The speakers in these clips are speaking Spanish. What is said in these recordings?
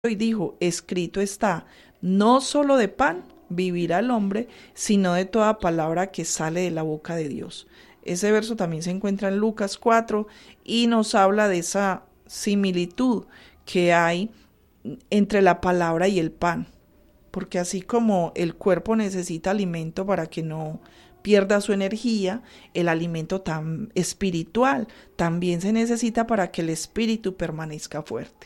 y dijo, escrito está, no solo de pan vivirá el hombre, sino de toda palabra que sale de la boca de Dios. Ese verso también se encuentra en Lucas 4 y nos habla de esa similitud que hay entre la palabra y el pan, porque así como el cuerpo necesita alimento para que no pierda su energía, el alimento tan espiritual también se necesita para que el espíritu permanezca fuerte.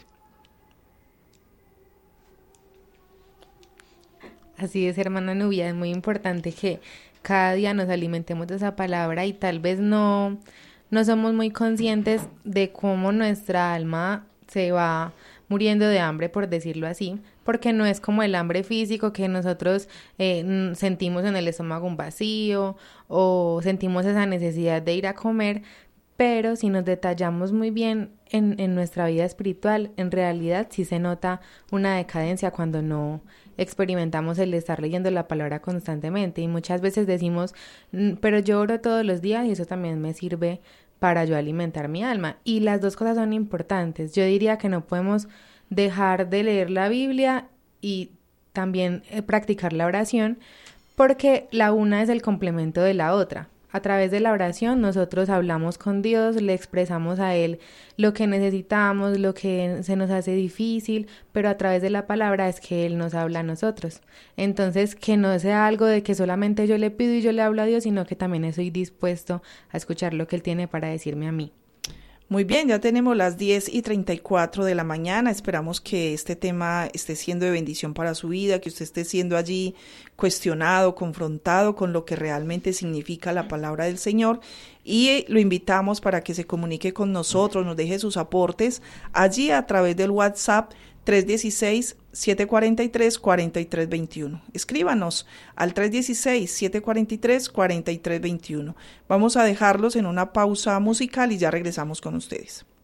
Así es, hermana Nubia, es muy importante que cada día nos alimentemos de esa palabra y tal vez no somos muy conscientes de cómo nuestra alma se va muriendo de hambre, por decirlo así, porque no es como el hambre físico que nosotros sentimos en el estómago un vacío o sentimos esa necesidad de ir a comer, pero si nos detallamos muy bien en nuestra vida espiritual, en realidad sí se nota una decadencia cuando no experimentamos el estar leyendo la palabra constantemente y muchas veces decimos, pero yo oro todos los días y eso también me sirve para yo alimentar mi alma. Y las dos cosas son importantes. Yo diría que no podemos dejar de leer la Biblia y también practicar la oración porque la una es el complemento de la otra. A través de la oración nosotros hablamos con Dios, le expresamos a Él lo que necesitamos, lo que se nos hace difícil, pero a través de la palabra es que Él nos habla a nosotros. Entonces, que no sea algo de que solamente yo le pido y yo le hablo a Dios, sino que también estoy dispuesto a escuchar lo que Él tiene para decirme a mí. Muy bien, ya tenemos las 10:34 de la mañana. Esperamos que este tema esté siendo de bendición para su vida, que usted esté siendo allí cuestionado, confrontado con lo que realmente significa la palabra del Señor. Y lo invitamos para que se comunique con nosotros, nos deje sus aportes allí a través del WhatsApp 316-743-4321. Escríbanos al 316-743-4321. Vamos a dejarlos en una pausa musical y ya regresamos con ustedes.